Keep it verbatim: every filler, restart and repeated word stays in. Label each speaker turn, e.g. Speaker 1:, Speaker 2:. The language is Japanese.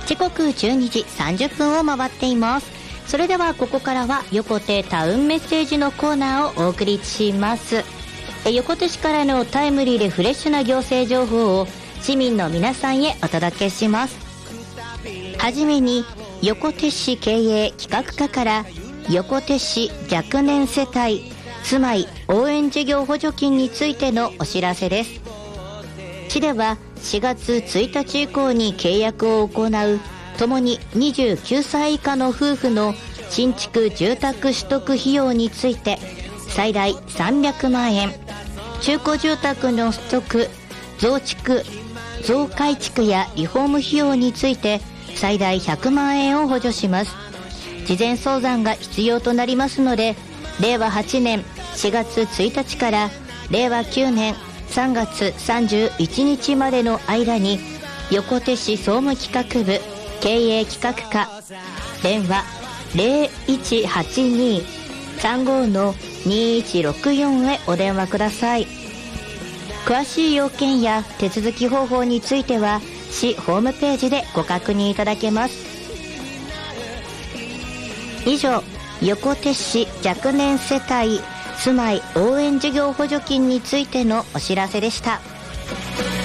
Speaker 1: 時刻じゅうにじさんじゅっぷんを回っています。それではここからは横手タウンメッセージのコーナーをお送りします。横手市からのタイムリーでフレッシュな行政情報を市民の皆さんへお届けします。はじめに横手市経営企画課から横手市若年世帯住まい応援事業補助金についてのお知らせです。市ではしがつついたち以降に契約を行うともににじゅうきゅうさい以下の夫婦の新築住宅取得費用について最大さんびゃくまんえん、中古住宅の取得、増築、増改築やリフォーム費用について最大ひゃくまんえんを補助します。事前相談が必要となりますので、れいわはちねんしがつついたちかられいわきゅうねんさんがつさんじゅういちにちまでの間に横手市総務企画部経営企画課電話 ゼロいちはちに さんご にいちろくよん へお電話ください。詳しい要件や手続き方法については市ホームページでご確認いただけます。以上、横手市若年世帯住まい応援事業補助金についてのお知らせでした。